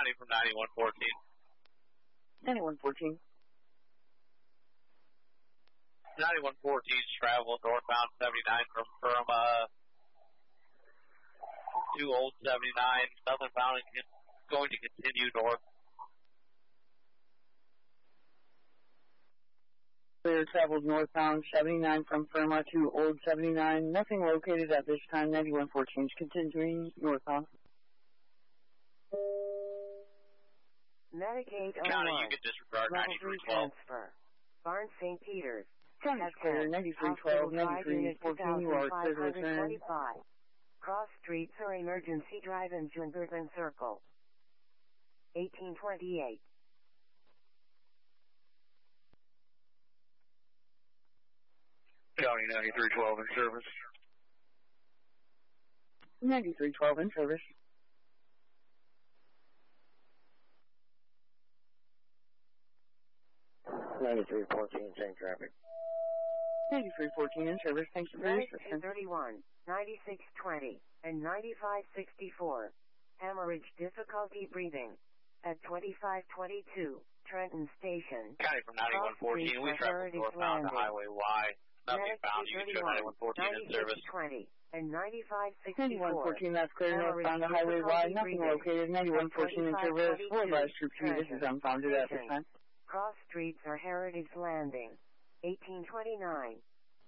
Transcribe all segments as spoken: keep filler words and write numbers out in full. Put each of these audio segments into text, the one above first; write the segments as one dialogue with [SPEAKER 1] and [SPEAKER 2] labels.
[SPEAKER 1] County from ninety-one fourteen.
[SPEAKER 2] ninety-one fourteen.
[SPEAKER 1] ninety-one fourteen travel northbound seventy-nine from Firma to Old seventy-nine. Southbound is going to continue north.
[SPEAKER 2] Clear traveled northbound seventy-nine from Firma to Old seventy-nine. Nothing located at this time. ninety-one fourteen is continuing northbound.
[SPEAKER 3] Medicaid
[SPEAKER 1] County,
[SPEAKER 3] oh
[SPEAKER 1] you
[SPEAKER 3] one.
[SPEAKER 1] can disregard
[SPEAKER 3] Level
[SPEAKER 1] ninety-three
[SPEAKER 3] three
[SPEAKER 1] twelve.
[SPEAKER 3] transfer. Barnes Saint Peter's.
[SPEAKER 2] County's clear. ninety-three twelve, ninety-three fourteen. You are clear to return.
[SPEAKER 3] Cross streets or emergency drive in Junberton Circle. eighteen twenty-eight.
[SPEAKER 1] County ninety-three twelve in service.
[SPEAKER 2] ninety-three twelve in service.
[SPEAKER 4] ninety-three fourteen, same traffic.
[SPEAKER 2] ninety-three fourteen in service. Thank you for your assistance.
[SPEAKER 3] thirty-one, ninety-six twenty, and ninety-five sixty-four. Hemorrhage difficulty breathing. At twenty-five twenty-two, Trenton Station.
[SPEAKER 1] County from ninety-one fourteen, we travel northbound to Highway Y. Nothing found. You can show ninety-one fourteen in service.
[SPEAKER 3] twenty, and ninety-five sixty-four.
[SPEAKER 2] ninety-one fourteen, that's clear northbound to Highway Y. Nothing located. ninety-one fourteen in service. We'll advise Troop two. This is unfounded at this time.
[SPEAKER 3] Cross streets are Heritage Landing. eighteen twenty-nine.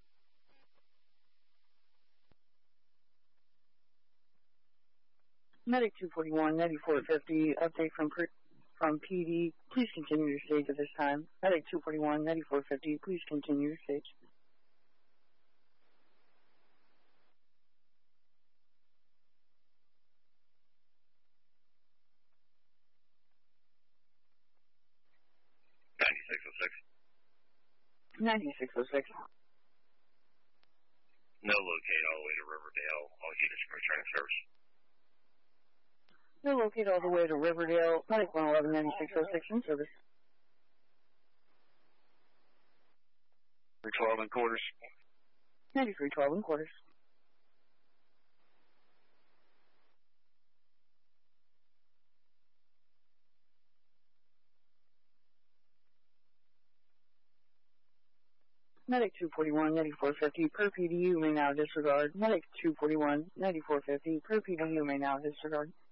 [SPEAKER 2] Medic two forty-one, ninety-four fifty, update from from P D. Please continue your stage at this time. Medic two forty-one, ninety-four fifty, please continue your stage.
[SPEAKER 1] ninety-six oh six.
[SPEAKER 2] ninety-six oh six.
[SPEAKER 1] No locate all the way to Riverdale. All units returning service.
[SPEAKER 2] No locate all the way to Riverdale. Medic one eleven, ninety-six oh six in service.
[SPEAKER 1] three twelve in quarters.
[SPEAKER 2] ninety-three twelve in quarters. Medic two forty-one, ninety-four fifty, per P D U may now disregard. Medic two forty-one, ninety-four fifty, per P D U may now disregard.